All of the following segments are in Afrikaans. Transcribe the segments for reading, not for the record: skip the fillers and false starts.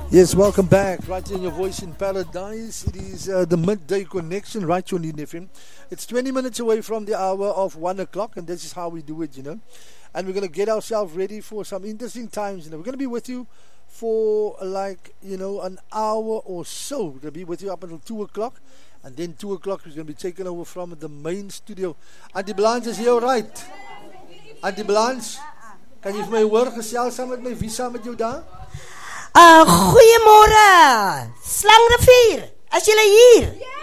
Yes, welcome back. Right here in your voice in paradise. It is the midday connection right here on the FM. It's 20 minutes away from the hour of 1 o'clock, and this is how we do it, And we're going to get ourselves ready for some interesting times. We're going to be with you for an hour or so. We're going to be with you up until 2 o'clock. And then 2 o'clock, we're going to be taken over from the main studio. Auntie Blanche, is hier right? Auntie Blanche, kan jy vir my hoor gesels saam met my? Wie saam met jou daar? Goeiemôre, Slangrivier, as julle hier?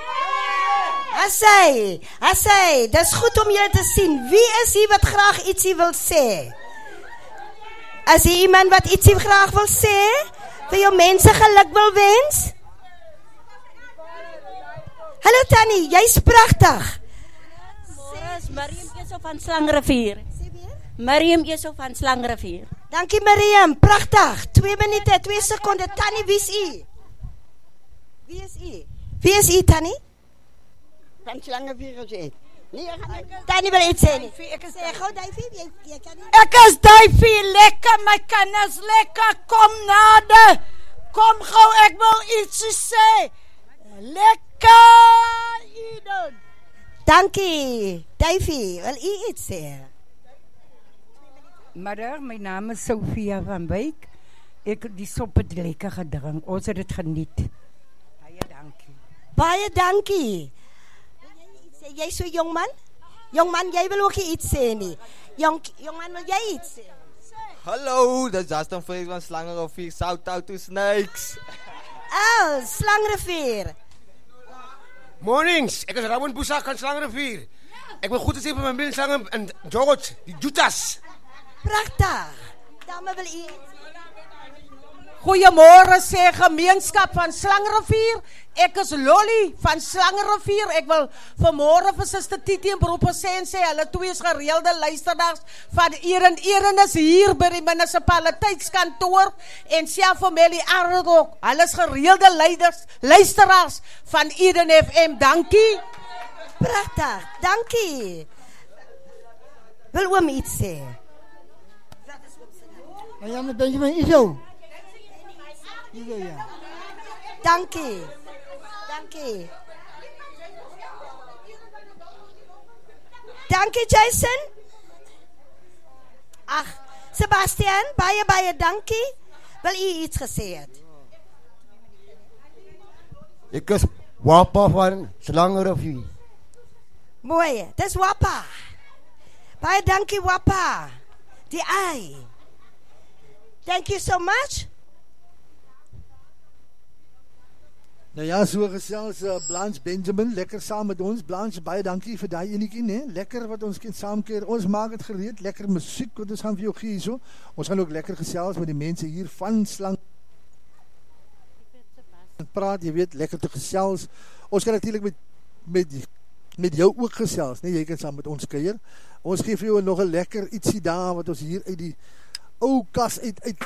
Assay, dis goed om julle te sien. Wie is hier wat graag ietsie wil sê? As jy iemand wat ietsie graag wil sê, vir jou mense geluk wil wens? Hallo Tannie, jy's pragtig. Môre is Miriam Eso van Slangrivier. Miriam Eso van Slangrivier. Dankie Miriam, pragtig. 2 minute, 2 sekonde. Tannie, wie is u? Wie is u, Tannie? Van Slangrivier gesê. Nee, Tannie wil iets sê nie. Ek sê gou Duifie, jy kan nie. Ek is Duifie, lekker, my kinders, lekker, kom nader. Kom gou, ek wil iets sê. Lekker, Eden. Dankie, Duifie, wil u iets sê? Middag, my naam is Sophia van Wyk. Die sop het lekker gedrink. Ons het dit geniet. Baie dankie. Baie dankie. Jy so jongman? Jongman, jy wil ook iets sê nie. Jongman, wil jy iets sê? Hallo, dis Justin Frey's van Slangrivier. Shout out to Snakes. Slangrivier. Mornings, ek is Ramon Boesak van Slangrivier. Ek wil goed sê vir my menslange en George, die Jutas. Pragtig. Dame wil u. Goeiemôre sê gemeenskap van Slangrivier. Ek is Lolly van Slangrivier. Ek wil vanmôre vir Suster Titi en Broer sê en sê hulle twee is gereelde luisteraars van Eren. Eren is hier by die munisipaliteitskantoor en self familie Ardok. Hulle is gereelde luisteraars van Eden FM. Dankie. Pragtig. Dankie. Wil oom iets sê? Ja, met Benjamin Iso. Dankie. Dankie Jason. Ag, Sebastian, baie dankie. Wil u iets gesê het? Ek is Wapa van Slangrivier. Mooi, dis Wapa. Baie dankie Wapa. Die ei. Thank you so much. Nou ja, so gesels Blanche Benjamin, lekker saam met ons. Blanche, baie dankie vir daai enetjie, né? Lekker wat ons kan saamkeer. Ons maak dit gereed, lekker musiek wat ons gaan vir jou gee hierso. Ons gaan ook lekker gesels met die mense hier van Slang. Praat, jy weet, lekker te gesels. Ons kan natuurlik met jou ook gesels, né? Jy kan saam met ons kuier. Ons gee vir jou nog 'n lekker ietsie daar wat ons hier uit die ou kas uit